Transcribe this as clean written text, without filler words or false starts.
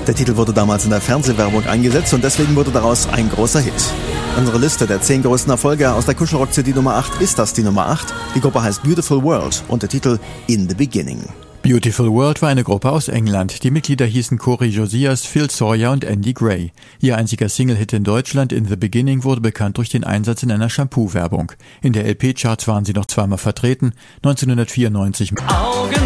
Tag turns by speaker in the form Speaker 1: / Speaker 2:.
Speaker 1: Der Titel wurde damals in der Fernsehwerbung eingesetzt und deswegen wurde daraus ein großer Hit. Unsere Liste der 10 größten Erfolge aus der Kuschelrock-CD Nummer 8 ist das die Nummer 8. Die Gruppe heißt Beautiful World und der Titel In the Beginning.
Speaker 2: Beautiful World war eine Gruppe aus England. Die Mitglieder hießen Cory Josias, Phil Sawyer und Andy Gray. Ihr einziger Single-Hit in Deutschland, In the Beginning, wurde bekannt durch den Einsatz in einer Shampoo-Werbung. In der LP-Charts waren sie noch zweimal vertreten, 1994